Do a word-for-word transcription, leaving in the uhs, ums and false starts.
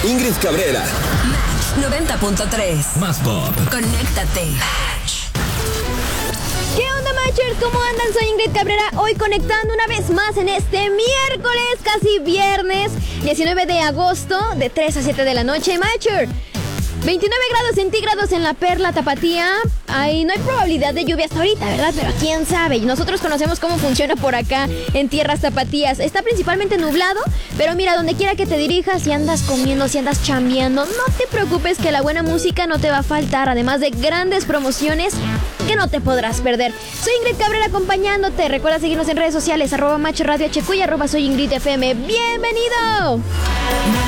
Ingrid Cabrera. Match noventa punto tres. Más pop. Conéctate. ¿Qué onda, Matchers? ¿Cómo andan? Soy Ingrid Cabrera, hoy conectando una vez más en este miércoles, casi viernes, diecinueve de agosto, de tres a siete de la noche, Matcher. veintinueve grados centígrados en la Perla Tapatía. Ahí no hay probabilidad de lluvia hasta ahorita, ¿verdad? Pero quién sabe. Nosotros conocemos cómo funciona por acá en tierras tapatías. Está principalmente nublado, pero mira, donde quiera que te dirijas, si andas comiendo, si andas chambeando, no te preocupes que la buena música no te va a faltar, además de grandes promociones que no te podrás perder. Soy Ingrid Cabrera acompañándote. Recuerda seguirnos en redes sociales, arroba Match Radio H Q y arroba soy Ingrid F M. ¡Bienvenido!